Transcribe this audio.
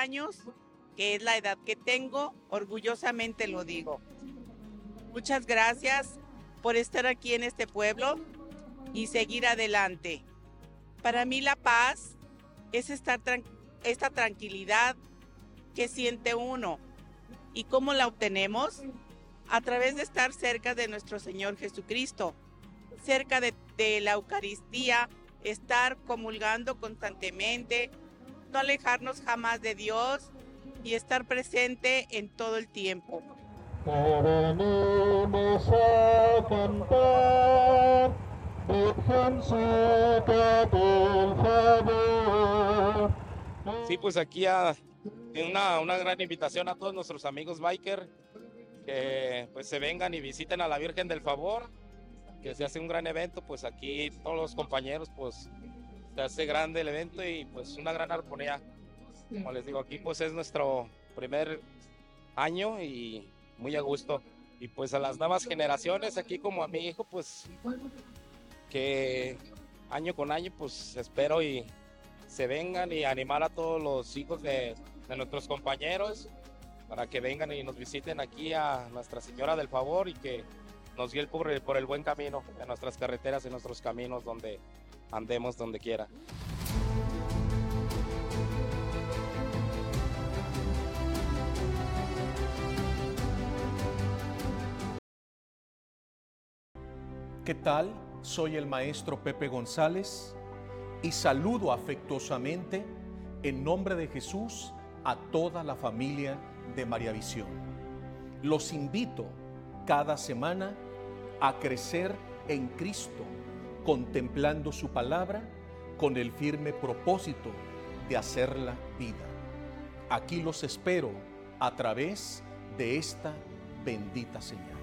años, que es la edad que tengo, orgullosamente lo digo. Muchas gracias por estar aquí en este pueblo y seguir adelante. Para mí la paz es esta tranquilidad que siente uno. ¿Y cómo la obtenemos? A través de estar cerca de nuestro Señor Jesucristo, cerca de la Eucaristía, estar comulgando constantemente, no alejarnos jamás de Dios y estar presente en todo el tiempo. Venimos a cantar, Virgencita del Favor. Sí, pues aquí una gran invitación a todos nuestros amigos biker que pues se vengan y visiten a la Virgen del Favor, que se hace un gran evento, pues aquí todos los compañeros pues se hace grande el evento y pues una gran armonía. Como les digo, aquí pues es nuestro primer año y muy a gusto. Y pues a las nuevas generaciones, aquí como a mi hijo, pues que año con año pues espero y se vengan y animar a todos los hijos de nuestros compañeros para que vengan y nos visiten aquí a Nuestra Señora del Favor y que nos guíe por el buen camino de nuestras carreteras y nuestros caminos donde andemos, donde quiera. ¿Qué tal? Soy el maestro Pepe González y saludo afectuosamente en nombre de Jesús a toda la familia de María Visión. Los invito cada semana a crecer en Cristo, contemplando su palabra con el firme propósito de hacerla vida. Aquí los espero a través de esta bendita señal.